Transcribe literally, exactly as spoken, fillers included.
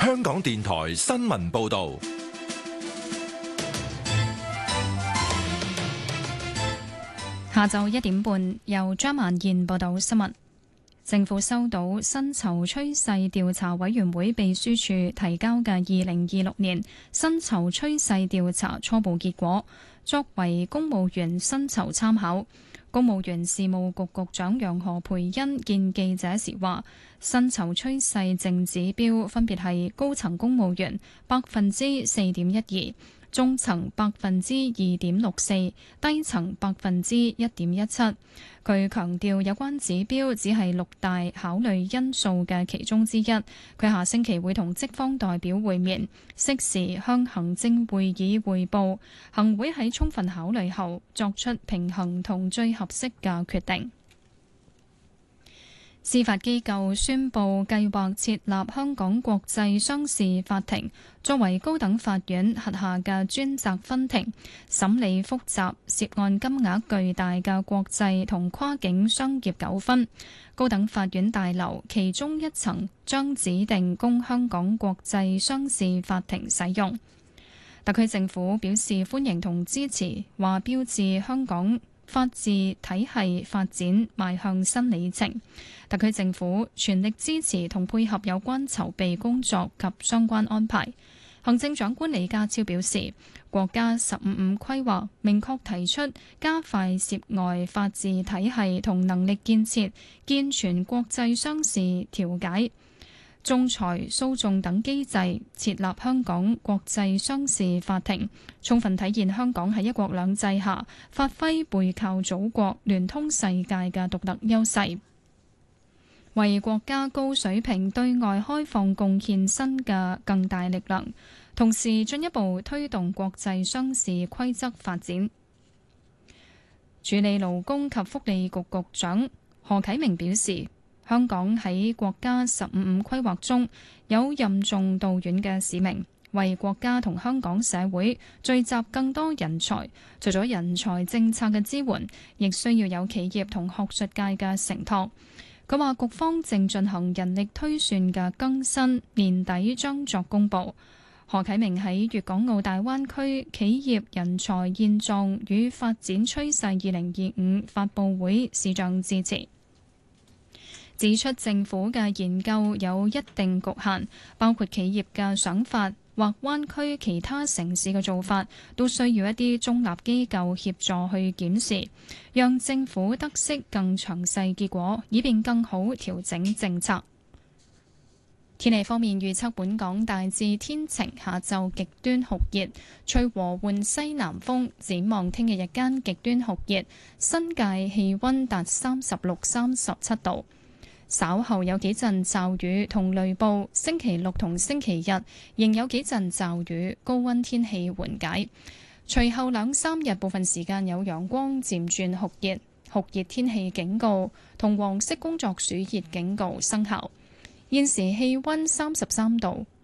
香港電台新聞報道。 下晝一點半，由張萬燕報道新聞。政府收到薪酬趨勢調查委員會秘書處提交嘅二零二六年薪酬趨勢調查初步結果，作為公務員薪酬參考。公務員事務局局長楊何蓓茵見記者時話，薪酬趨勢淨指標分別係高層公務員百分之四點一二。中層百分之二點六四，低層百分之一點一七。佢強調有關指標只係六大考慮因素嘅其中之一。佢下星期會同職方代表會面，適時向行政會議匯報，行會喺充分考慮後作出平衡同最合適嘅決定。司法機構宣布計劃設立香港國際商事法庭，作為高等法院轄下嘅專責分庭，審理複雜、涉案金額巨大嘅國際同跨境商業糾紛。高等法院大樓其中一層將指定供香港國際商事法庭使用。特區政府表示歡迎同支持，話標誌香港法治體系發展邁向新里程。特區政府全力支持同配合有關籌備工作及相關安排。行政長官李家超表示，國家十五五規劃明確提出加快涉外法治體系同能力建設，健全國際商事調解、仲裁、訴訟等機制，設立香港國際商事法庭，充分體現香港喺一國兩制下發揮背靠祖國、聯通世界嘅獨特優勢，為國家高水平對外開放貢獻新嘅更大力量，同時進一步推動國際商事規則發展。處理勞工及福利局局長何啟明表示，香港喺國家十五五規劃中有任重道遠嘅使命，為國家同香港社會聚集更多人才。除咗人才政策嘅支援，亦需要有企業同學術界嘅承托。佢話局方正進行人力推算嘅更新，年底將作公佈。何啟明喺粵港澳大灣區企業人才現狀與發展趨勢二零二五發佈會視像致辭，指出政府嘅研究有一定局限，包括企業嘅想法或灣區其他城市嘅做法，都需要一啲中立機構協助去檢視，讓政府得悉更詳細結果，以便更好調整政策。天氣方面預測，本港大致天晴，下晝極端酷熱，吹和緩西南風。展望聽日日間極端酷熱，新界氣溫達三十六、三十七度。稍後有幾陣驟雨同雷暴，星期六同星期日仍有幾陣驟雨，高溫天氣緩解。隨後兩三日部分時間有陽光，漸轉酷熱，酷熱天氣警告同黃色工作暑熱警告生效。現時氣溫三十三度。